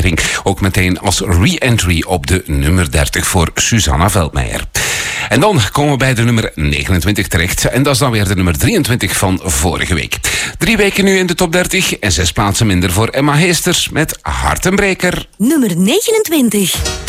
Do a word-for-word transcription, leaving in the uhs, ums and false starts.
notering. Ook meteen als re-entry op de nummer dertig voor Susanna Veldmeijer. En dan komen we bij de nummer negenentwintig terecht. En dat is dan weer de nummer drieëntwintig van vorige week. Drie weken nu in de top dertig en zes plaatsen minder voor Emma Heesters met Hartenbreker. Nummer negenentwintig.